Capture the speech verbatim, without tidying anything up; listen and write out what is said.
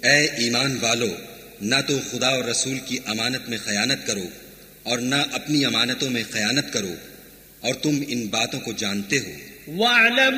ए ईमान वालो, न तो खुदा और रसूल की अमानत में खयानत करो और न अपनी अमानतों में खयानत करो, और तुम इन बातों को जानते हो।